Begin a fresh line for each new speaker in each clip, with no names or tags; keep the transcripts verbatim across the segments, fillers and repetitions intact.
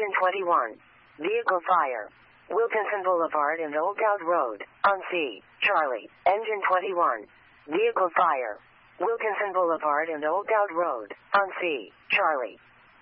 Engine twenty-one. Vehicle fire. Wilkinson Boulevard and Old Dowd Road, on C. Charlie. Engine twenty-one. Vehicle fire. Wilkinson Boulevard and Old Dowd Road, on C. Charlie.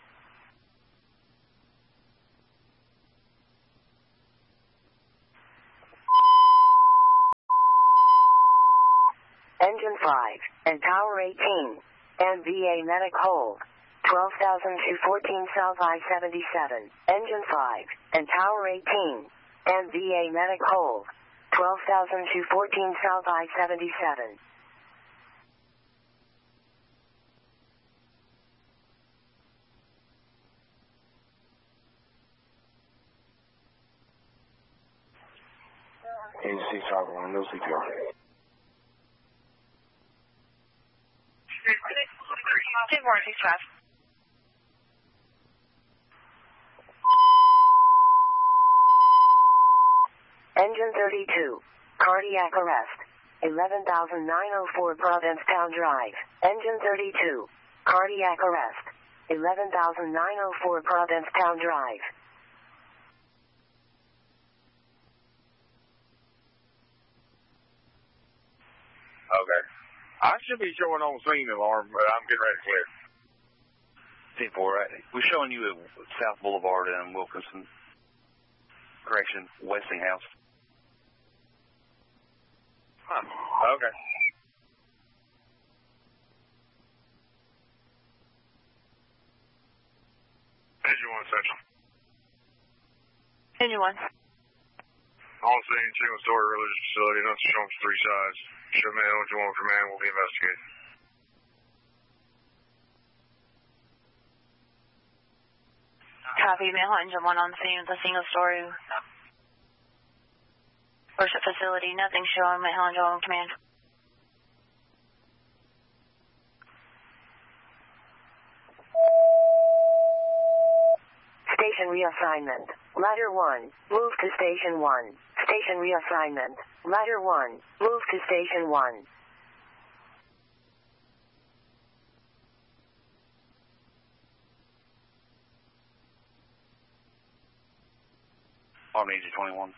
Engine five, and Tower eighteen. M V A Medic hold. twelve thousand two fourteen South I seventy-seven. Engine five, and Tower eighteen. M V A Medic hold. twelve thousand two fourteen South I seventy-seven.
Agency five one, no C P R.
ten four six five.
Engine thirty-two. Cardiac arrest. eleven thousand nine oh four Provincetown Drive. Engine thirty-two. Cardiac arrest. eleven thousand nine oh four Provincetown Drive.
Okay. I should be showing on scene alarm, but I'm getting ready to clear.
ten four, right? We're showing you at South Boulevard and Wilkinson. Correction, Westinghouse.
Huh. Okay.
Engine one section.
Engine one.
On scene, single story religious facility, nothing shown for three sides. Show man, engine one for man will be investigated.
Copy, mail engine one on scene with a single story worship facility, nothing showing, mail engine one command.
Station reassignment. Ladder one. Move to station one. Station reassignment. Ladder one. Move to station one.
Army Engine twenty-one.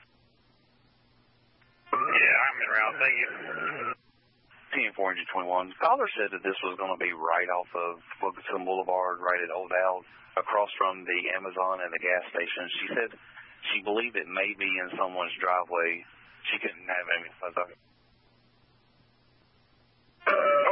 Yeah, I'm in route. Thank you.
ten four Engine twenty-one. Caller said that this was going to be right off of Wilkinson Boulevard, right at Old Dowd, across from the Amazon and the gas station. She said she believed it may be in someone's driveway. She couldn't have any.